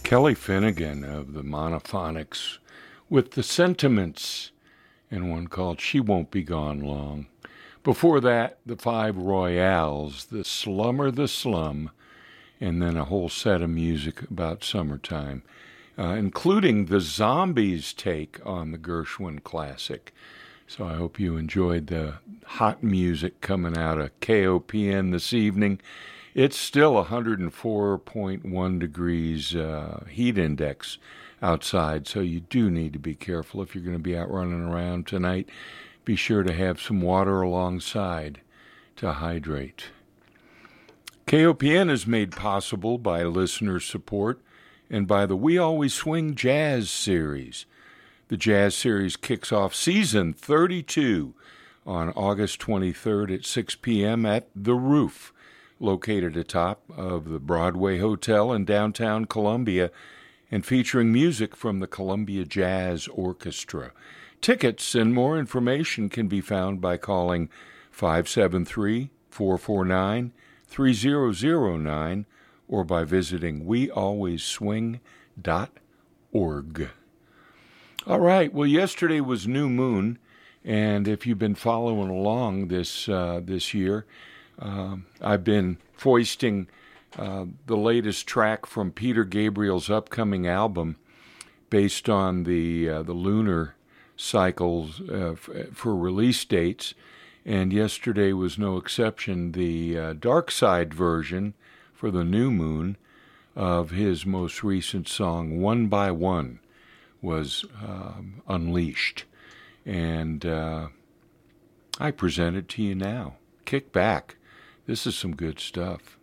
Kelly Finnegan of the Monophonics with The Sentiments and one called She Won't Be Gone Long. Before that, the Five Royales, The Slummer the Slum, and then a whole set of music about summertime, including the Zombies' take on the Gershwin classic. So I hope you enjoyed the hot music coming out of KOPN this evening. It's still 104.1 degrees heat index outside, so you do need to be careful if you're going to be out running around tonight. Be sure to have some water alongside to hydrate. KOPN is made possible by listener support and by the We Always Swing Jazz Series. The Jazz Series kicks off season 32 on August 23rd at 6 p.m. at The Roof, located atop of the Broadway Hotel in downtown Columbia, and featuring music from the Columbia Jazz Orchestra. Tickets and more information can be found by calling 573-449-3009 or by visiting wealwaysswing.org. All right, well, yesterday was New Moon, and if you've been following along this year, I've been foisting the latest track from Peter Gabriel's upcoming album based on the lunar cycles for release dates, and yesterday was no exception. The Dark Side version for the New Moon of his most recent song, One by One, was unleashed, and I present it to you now. Kick back. This is some good stuff.